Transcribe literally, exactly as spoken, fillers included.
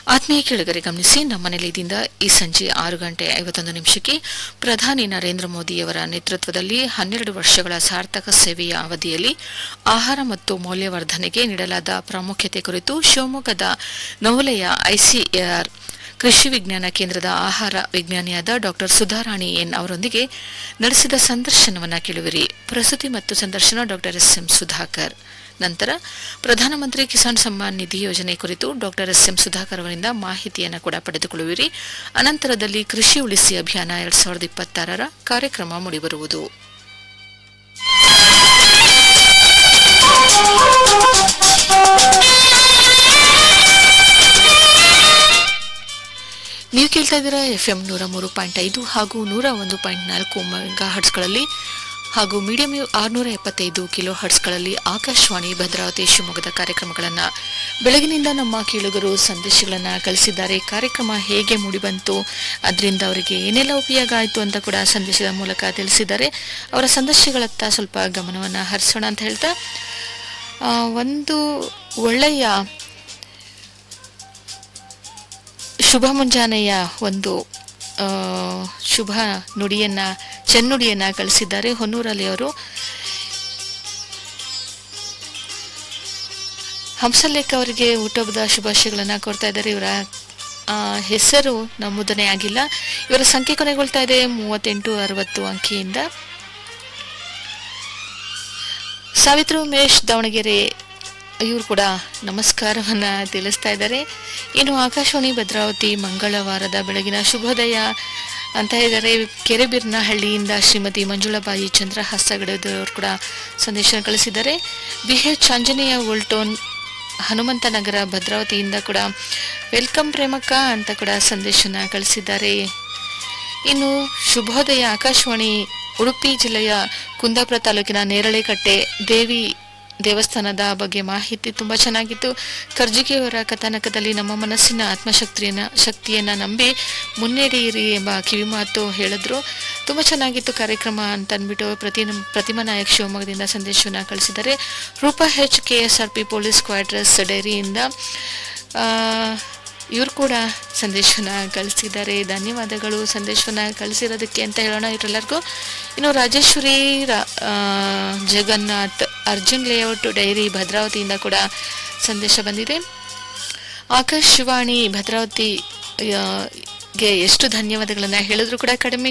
ಆತ್ಮೀಯ ಕೇಳುಗರೆ ಗಮನಿಸಿ, ನಮ್ಮ ನಿಲಯದಿಂದ ಈ ಸಂಜೆ ಆರು ಗಂಟೆ ಐವತ್ತೊಂದು ನಿಮಿಷಕ್ಕೆ ಪ್ರಧಾನಿ ನರೇಂದ್ರ ಮೋದಿಯವರ ನೇತೃತ್ವದಲ್ಲಿ ಹನ್ನೆರಡು ವರ್ಷಗಳ ಸಾರ್ಥಕ ಸೇವೆಯ ಅವಧಿಯಲ್ಲಿ ಆಹಾರ ಮತ್ತು ಮೌಲ್ಯವರ್ಧನೆಗೆ ನೀಡಲಾದ ಪ್ರಾಮುಖ್ಯತೆ ಕುರಿತು ಶಿವಮೊಗ್ಗದ ನವಲೆಯ ಐಸಿಎಆರ್ ಕೃಷಿ ವಿಜ್ಞಾನ ಕೇಂದ್ರದ ಆಹಾರ ವಿಜ್ಞಾನಿಯಾದ ಡಾ ಸುಧಾರಾಣಿ ಎನ್ ಅವರೊಂದಿಗೆ ನಡೆಸಿದ ಸಂದರ್ಶನವನ್ನು ಕೇಳುವಿರಿ. ಪ್ರಸ್ತುತಿ ಮತ್ತು ಸಂದರ್ಶನ ಡಾ ಎಸ್ ಎಂ ಸುಧಾಕರ್. ನಂತರ ಪ್ರಧಾನಮಂತ್ರಿ ಕಿಸಾನ್ ಸಮ್ಮಾನ್ ನಿಧಿ ಯೋಜನೆ ಕುರಿತು ಡಾ ಎಸ್ ಎಂ ಸುಧಾಕರ್ ಅವರಿಂದ ಮಾಹಿತಿಯನ್ನು ಕೂಡ ಪಡೆದುಕೊಳ್ಳುವಿರಿ. ಅನಂತರದಲ್ಲಿ ಕೃಷಿ ಉಳಿಸಿ ಅಭಿಯಾನ ಎರಡ್ ಸಾವಿರದ ಇಪ್ಪತ್ತಾರರ ಕಾರ್ಯಕ್ರಮ ಮೂಡಿಬರುವುದು. ನೀವು ಕೇಳ್ತಾ ಇದ್ದೀರಾ ಎಫ್ಎಂ ನೂರ ಮೂರು ಪಾಯಿಂಟ್ ಐದು ಹಾಗೂ ನೂರ ಒಂದು ಪಾಯಿಂಟ್ ನಾಲ್ಕು ಮೆಗಾ ಹರ್ಟ್ಸ್ಗಳಲ್ಲಿ ಹಾಗೂ ಮೀಡಿಯಂ ಆರುನೂರ ಎಪ್ಪತ್ತೈದು ಕಿಲೋ ಹರ್ಟ್ಸ್ಗಳಲ್ಲಿ ಆಕಾಶವಾಣಿ ಭದ್ರಾವತಿ ಶಿವಮೊಗ್ಗದ ಕಾರ್ಯಕ್ರಮಗಳನ್ನು ಬೆಳಗಿನಿಂದ ನಮ್ಮ ಕೇಳುಗರು ಸಂದೇಶಗಳನ್ನು ಕಳಿಸಿದ್ದಾರೆ. ಕಾರ್ಯಕ್ರಮ ಹೇಗೆ ಮೂಡಿಬಂತು, ಅದರಿಂದ ಅವರಿಗೆ ಏನೆಲ್ಲ ಉಪಯೋಗ ಆಯಿತು ಅಂತ ಕೂಡ ಸಂದೇಶದ ಮೂಲಕ ತಿಳಿಸಿದ್ದಾರೆ. ಅವರ ಸಂದೇಶಗಳತ್ತ ಸ್ವಲ್ಪ ಗಮನವನ್ನು ಹರಿಸೋಣ ಅಂತ ಹೇಳ್ತಾ, ಒಂದು ಒಳ್ಳೆಯ ಶುಭ ಮುಂಜಾನೆಯ ಒಂದು ಶುಭ ನುಡಿಯನ್ನ ಚೆನ್ನುಡಿಯನ್ನ ಕಳಿಸಿದ್ದಾರೆ. ಹೊನ್ನೂರಲ್ಲಿ ಅವರು ಹಂಸಲೇಖ ಅವರಿಗೆ ಹುಟ್ಟುಹಬ್ಬದ ಶುಭಾಶಯಗಳನ್ನು ಕೊಡ್ತಾ ಇದ್ದಾರೆ. ಇವರ ಹೆಸರು ನಮೂದನೆ ಆಗಿಲ್ಲ. ಇವರ ಸಂಖ್ಯೆ ಕೊನೆಗೊಳ್ತಾ ಇದೆ ಮೂವತ್ತೆಂಟು ಅರವತ್ತು ಅಂಕಿಯಿಂದ. ಸಾವಿತ್ರಿ ಉಮೇಶ್ ದಾವಣಗೆರೆ ಇವರು ಕೂಡ ನಮಸ್ಕಾರವನ್ನ ತಿಳಿಸ್ತಾ ಇದ್ದಾರೆ. ಇನ್ನು ಆಕಾಶವಾಣಿ ಭದ್ರಾವತಿ ಮಂಗಳವಾರದ ಬೆಳಗಿನ ಶುಭೋದಯ ಅಂತ ಇದ್ದಾರೆ. ಕೆರೆಬೀರ್ನಹಳ್ಳಿಯಿಂದ ಶ್ರೀಮತಿ ಮಂಜುಳಾಬಾಯಿ ಚಂದ್ರಹಾಸಗಡದವರು ಕೂಡ ಸಂದೇಶ ಕಳಿಸಿದ್ದಾರೆ. ಬಿ ಎಚ್ ಆಂಜನೇಯ ಓಲ್ಟೋನ್ ಹನುಮಂತನಗರ ಭದ್ರಾವತಿಯಿಂದ ಕೂಡ ವೆಲ್ಕಮ್ ಪ್ರೇಮಕ್ಕ ಅಂತ ಕೂಡ ಸಂದೇಶನ ಕಳಿಸಿದ್ದಾರೆ. ಇನ್ನು ಶುಭೋದಯ ಆಕಾಶವಾಣಿ ಉಡುಪಿ ಜಿಲ್ಲೆಯ ಕುಂದಾಪುರ ತಾಲೂಕಿನ ನೇರಳೆಕಟ್ಟೆ ದೇವಿ ದೇವಸ್ಥಾನದ ಬಗ್ಗೆ ಮಾಹಿತಿ ತುಂಬಾ ಚೆನ್ನಾಗಿತ್ತು. ಕರ್ಜಿಗೆಯವರ ಕಥಾನಕದಲ್ಲಿ ನಮ್ಮ ಮನಸ್ಸಿನ ಆತ್ಮಶಕ್ತಿಯನ್ನ ಶಕ್ತಿಯನ್ನ ನಂಬಿ ಮುನ್ನಡೆಯಿರಿ ಎಂಬ ಕಿವಿಮಾತು ಹೇಳಿದ್ರು. ತುಂಬಾ ಚೆನ್ನಾಗಿತ್ತು ಕಾರ್ಯಕ್ರಮ ಅಂತ ಅಂದ್ಬಿಟ್ಟು ಪ್ರತಿ ಪ್ರತಿಮಾ ನಾಯಕ್ ಶಿವಮೊಗ್ಗದಿಂದ ಸಂದೇಶವನ್ನ ಕಳಿಸಿದ್ದಾರೆ. Roopa H K S R P police quarters ಡೈರಿಯಿಂದ ಇವರು ಕೂಡ ಸಂದೇಶವನ್ನ ಕಳಿಸಿದ್ದಾರೆ. ಧನ್ಯವಾದಗಳು ಸಂದೇಶವನ್ನ ಕಳಿಸಿರೋದಕ್ಕೆ ಅಂತ ಹೇಳೋಣ ಇವರೆಲ್ಲರಿಗೂ. ಇನ್ನು ರಾಜೇಶ್ವರಿ ಜಗನ್ನಾಥ್ ಅರ್ಜುನ್ ಲೇಔಟ್ ಡೈರಿ ಭದ್ರಾವತಿಯಿಂದ ಕೂಡ ಸಂದೇಶ ಬಂದಿದೆ. ಆಕಾಶವಾಣಿ ಭದ್ರಾವತಿಗೆ ಎಷ್ಟು ಧನ್ಯವಾದಗಳನ್ನ ಹೇಳಿದ್ರು ಕೂಡ ಕಡಿಮೆ.